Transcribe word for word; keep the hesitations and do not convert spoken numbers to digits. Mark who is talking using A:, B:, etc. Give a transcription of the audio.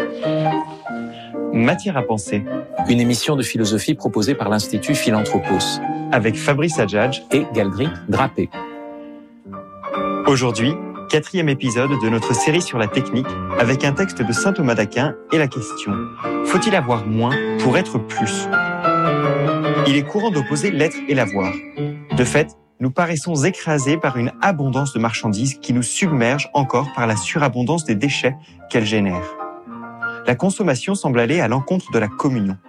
A: Matière à penser.
B: Une émission de philosophie proposée par l'Institut Philanthropos.
A: Avec Fabrice Adjadj
B: et Galdric Drapé.
A: Aujourd'hui, quatrième épisode de notre série sur la technique, avec un texte de saint Thomas d'Aquin et la question « Faut-il avoir moins pour être plus ?» Il est courant d'opposer l'être et l'avoir. De fait, nous paraissons écrasés par une abondance de marchandises qui nous submerge encore par la surabondance des déchets qu'elle génère. La consommation semble aller à l'encontre de la communion.